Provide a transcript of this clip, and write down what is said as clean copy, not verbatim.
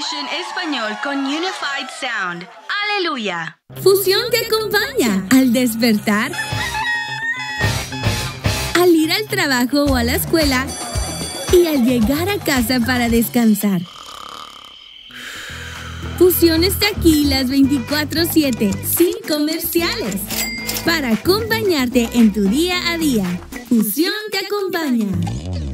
Fusion Español con Unified Sound. ¡Aleluya! Fusión te acompaña al despertar, al ir al trabajo o a la escuela y al llegar a casa para descansar. Fusión está aquí las 24/7, sin comerciales, para acompañarte en tu día a día. Fusión te acompaña.